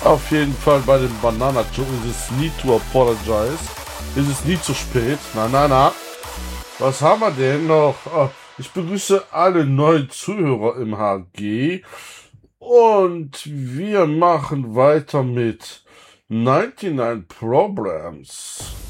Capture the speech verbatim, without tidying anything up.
Auf jeden Fall bei dem Banana Joke ist es nie to apologize. Ist es nie zu spät. Na, na, na. Was haben wir denn noch? Oh, ich begrüße alle neuen Zuhörer im H G. Und wir machen weiter mit neunundneunzig Problems.